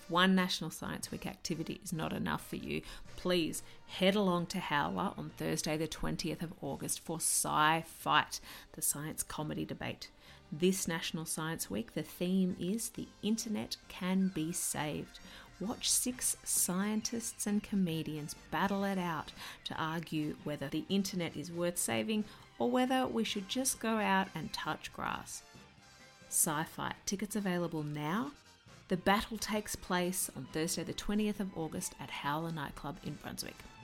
If one National Science Week activity is not enough for you, please head along to Howler on Thursday the 20th of August for Sci-Fight, the science comedy debate. This National Science Week, the theme is The Internet Can Be Saved. Watch 6 scientists and comedians battle it out to argue whether the internet is worth saving or whether we should just go out and touch grass. Sci-Fi tickets available now. The battle takes place on Thursday the 20th of August at Howler Nightclub in Brunswick.